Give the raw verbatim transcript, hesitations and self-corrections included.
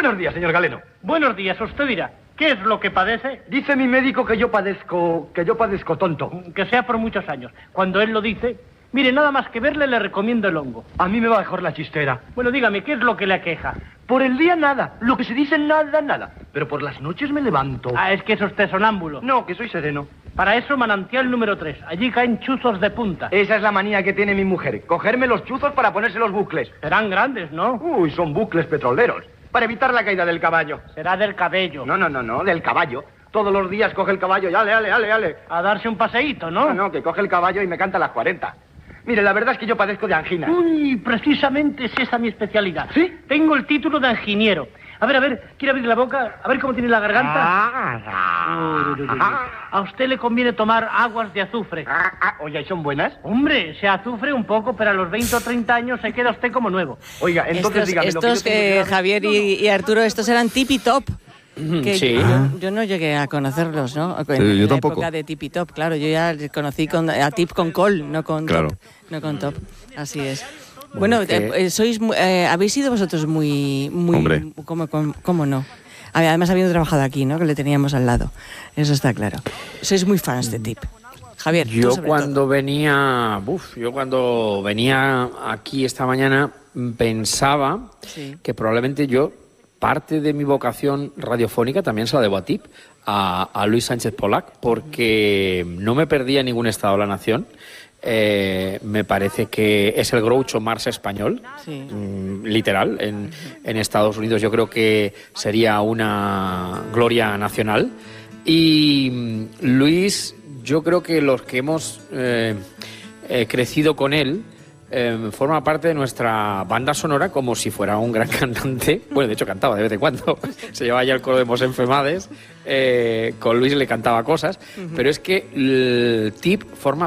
Buenos días, señor Galeno. Buenos días, usted dirá, ¿qué es lo que padece? Dice mi médico que yo padezco, que yo padezco tonto. Que sea por muchos años. Cuando él lo dice, mire, nada más que verle le recomiendo el hongo. A mí me va mejor la chistera. Bueno, dígame, ¿qué es lo que le aqueja? Por el día nada, lo que se dice nada, nada. Pero por las noches me levanto. Ah, es que es usted sonámbulo. No, que soy sereno. Para eso manantial número tres. Allí caen chuzos de punta. Esa es la manía que tiene mi mujer. Cogerme los chuzos para ponerse los bucles. Serán grandes, ¿no? Uy, son bucles petroleros. Para evitar la caída del caballo. Será del cabello. No, no, no, no, del caballo. Todos los días coge el caballo y ale, ale, ale, ale. A darse un paseíto, ¿no? No, no, que coge el caballo y me canta las cuarenta. Mire, la verdad es que yo padezco de angina. Uy, precisamente es esa mi especialidad. ¿Sí? Tengo el título de anginiero. A ver, a ver, ¿quiere abrir la boca? A ver cómo tiene la garganta. Ah, Uy, uy, uy, uy. A usted le conviene tomar aguas de azufre. ah, ah, oye, ¿son buenas? Hombre, se azufre un poco, pero a los veinte o treinta años se queda usted como nuevo. Oiga, entonces Estos, dígame estos lo que yo tengo que que dar- Javier y, y Arturo, estos eran Tipi Top. Que Sí. yo, yo no llegué a conocerlos, ¿no? En, Sí, en yo la tampoco. época de Tipi Top, claro. Yo ya les conocí con, a Tip con Col, no con Claro. Top. No con Top. Así es. Bueno, Bueno, que- eh, eh, sois, mu- eh, habéis sido vosotros muy, muy, Hombre. ¿cómo, cómo, cómo no? Además habiendo trabajado aquí, ¿no? Que le teníamos al lado. Eso está claro. Sois muy fans de Tip. Javier, tú Yo sobre cuando todo. venía, uf, yo cuando venía aquí esta mañana mm, pensaba Sí. que probablemente yo parte de mi vocación radiofónica también se la debo a Tip, a, a Luis Sánchez Polac, porque no me perdía ningún Estado de la Nación. Eh, me parece que es el Groucho Marx español, Sí. mm, literal, en, en Estados Unidos yo creo que sería una gloria nacional. Y mm, Luis, yo creo que los que hemos eh, eh, crecido con él, eh, forma parte de nuestra banda sonora como si fuera un gran cantante. Bueno, de hecho cantaba de vez en cuando, se llevaba ya el coro de Mosén Femades, eh, con Luis le cantaba cosas, pero es que el Tip forma